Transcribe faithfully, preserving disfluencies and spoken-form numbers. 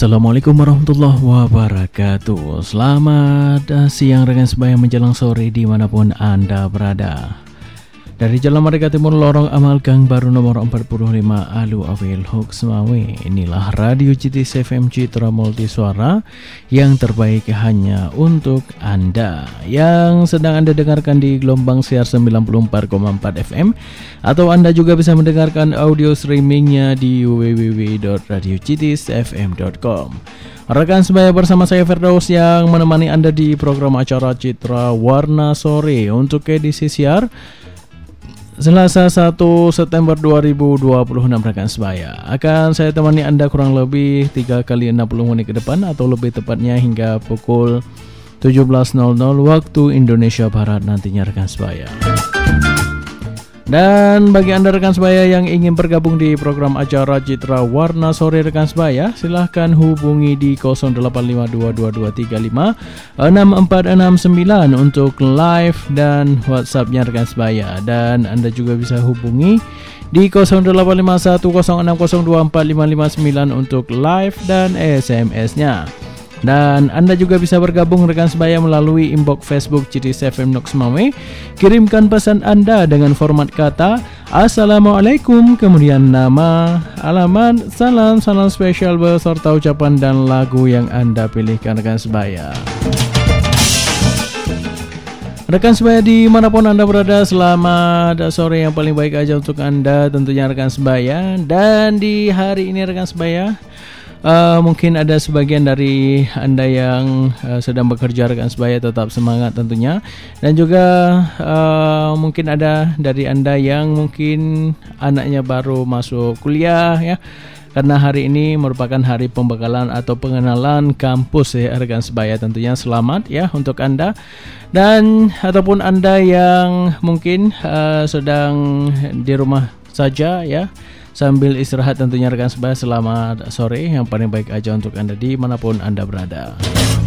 Assalamualaikum warahmatullahi wabarakatuh. Selamat siang rekan sebaya menjelang sore dimanapun Anda berada. Dari Jalan Merdeka Timur Lorong Amal Gang Baru nomor empat puluh lima Alu Awil Huk Semawe. Inilah Radio C T S F M Citra Multisuara yang terbaik hanya untuk Anda, yang sedang Anda dengarkan di gelombang siar sembilan puluh empat koma empat F M, atau Anda juga bisa mendengarkan audio streamingnya di w w w dot radio c t s f m dot com. Rekan sebaya, bersama saya Firdaus yang menemani Anda di program acara Citra Warna Sore untuk edisi siar Selasa satu September dua ribu dua puluh enam. Rekan sebaya, akan saya temani Anda kurang lebih tiga kali enam puluh menit ke depan, atau lebih tepatnya hingga pukul tujuh belas nol nol waktu Indonesia Barat nantinya rekan sebaya. Dan bagi Anda rekan sebaya yang ingin bergabung di program acara Citra Warna Sore rekan sebaya, silahkan hubungi di nol delapan lima dua dua dua tiga lima enam empat enam sembilan untuk live dan WhatsApp-nya rekan sebaya. Dan Anda juga bisa hubungi di nol delapan lima satu nol enam nol dua empat lima lima sembilan untuk live dan S M S-nya. Dan Anda juga bisa bergabung rekan sebaya melalui inbox Facebook C T S F M Nok Semawe. Kirimkan pesan Anda dengan format kata Assalamualaikum, kemudian nama, alamat, salam, salam spesial beserta ucapan dan lagu yang Anda pilihkan rekan sebaya. Rekan sebaya dimanapun Anda berada, selamat sore yang paling baik aja untuk Anda tentunya rekan sebaya. Dan di hari ini rekan sebaya, Uh, mungkin ada sebagian dari Anda yang uh, sedang bekerja rekan sebaya, tetap semangat tentunya. Dan juga uh, mungkin ada dari Anda yang mungkin anaknya baru masuk kuliah ya, karena hari ini merupakan hari pembekalan atau pengenalan kampus ya rekan sebaya. Tentunya selamat ya untuk Anda. Dan ataupun Anda yang mungkin uh, sedang di rumah saja ya, sambil istirahat tentunya rekan sebaya, selamat sore yang paling baik aja untuk Anda dimanapun Anda berada.